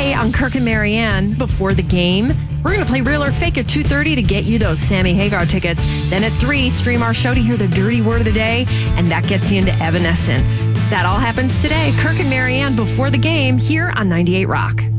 Today on Kirk and Marianne, before the game, we're going to play Real or Fake at 2:30 to get you those Sammy Hagar tickets. Then at 3, stream our show to hear the dirty word of the day, and that gets you into Evanescence. That all happens today. Kirk and Marianne before the game here on 98 Rock.